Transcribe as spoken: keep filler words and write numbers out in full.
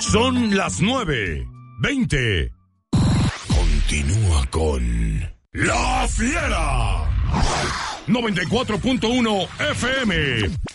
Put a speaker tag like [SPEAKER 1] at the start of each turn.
[SPEAKER 1] Son las nueve, veinte. Continúa con La Fiera. noventa y cuatro punto uno F M.